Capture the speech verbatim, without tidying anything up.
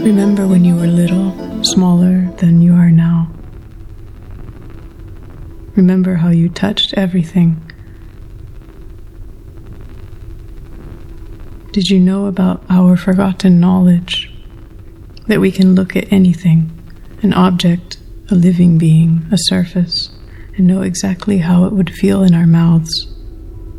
Remember when you were little, smaller than you are now. Remember how you touched everything. Did you know about our forgotten knowledge? That we can look at anything, an object, a living being, a surface, and know exactly how it would feel in our mouths.